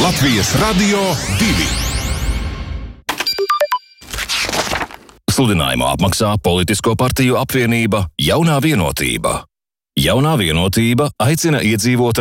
Latvijas Radio 2. Sludinājumu apmaksā Politisko partiju apvienība Jaunā Vienotība. Jaunā Vienotība aicina iedzīvotājus